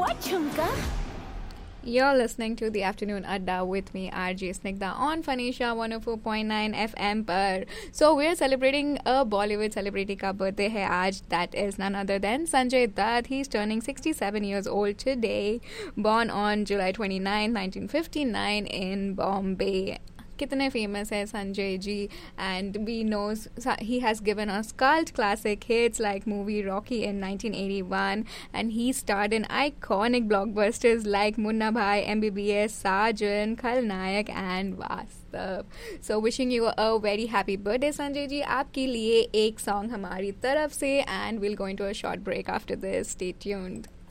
what, Chumka? You're listening to the Afternoon Adda with me, RJ Snigdha, on Fanisha 104.9 FM पर. So we're celebrating a Bollywood celebrity का birthday है आज. That is none other than Sanjay Dutt. He's turning 67 years old today. Born on July 29, 1959 in Bombay. कितने famous है Sanjay ji and we know he has given us cult classic hits like movie Rocky in 1981 and he starred in iconic blockbusters like Munna Bhai, MBBS, Sajan, Khalnayak and Vastav. So wishing you a very happy birthday Sanjay ji. आपके लिए एक song हमारी तरफ से and we'll go into a short break after this. Stay tuned.